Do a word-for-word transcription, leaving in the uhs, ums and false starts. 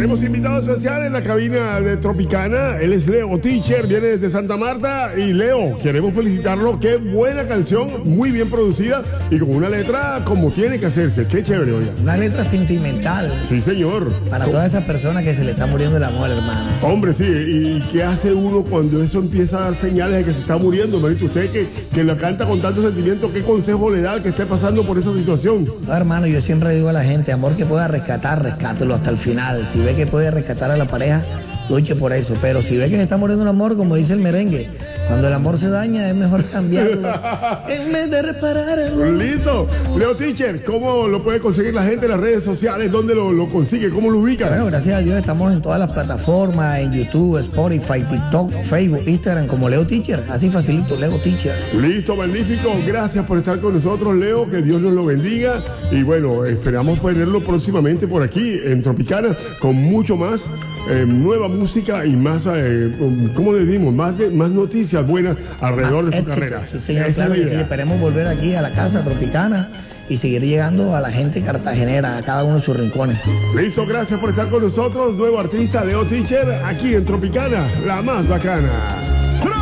Tenemos invitado especial en la cabina de Tropicana. Él es Leo Teacher, viene desde Santa Marta. Y Leo, queremos felicitarlo. Qué buena canción, muy bien producida y con una letra como tiene que hacerse. Qué chévere, oiga. Una letra sentimental. Sí, señor. Para todas esas personas que se le está muriendo el amor, hermano. Hombre, sí. ¿Y qué hace uno cuando eso empieza a dar señales de que se está muriendo, hermanito? Usted que, que lo canta con tanto sentimiento, ¿qué consejo le da al que esté pasando por esa situación? No, hermano, yo siempre digo a la gente, amor que pueda rescatar, rescátelo hasta el final. Si ve que puede rescatar a la pareja, luche por eso. Pero si ve que se está muriendo un amor, como dice el merengue, cuando el amor se daña es mejor cambiarlo en vez de repararlo. Listo. Leo Teacher, ¿cómo lo puede conseguir la gente en las redes sociales? ¿Dónde lo, lo consigue? ¿Cómo lo ubica? Bueno, gracias a Dios estamos en todas las plataformas, en YouTube, Spotify, TikTok, Facebook, Instagram, como Leo Teacher. Así facilito, Leo Teacher. Listo, magnífico. Gracias por estar con nosotros, Leo. Que Dios nos lo bendiga. Y bueno, esperamos tenerlo próximamente por aquí en Tropicana con mucho más eh, nueva música y más, eh, ¿cómo le dimos? Más, de, más noticias buenas alrededor Más de su éxito. carrera. Sí, señor, Esa claro es la que sí. idea. Esperemos volver aquí a la casa Tropicana y seguir llegando a la gente cartagenera, a cada uno de sus rincones. Listo, gracias por estar con nosotros. Nuevo artista, Leo Teacher, aquí en Tropicana, la más bacana.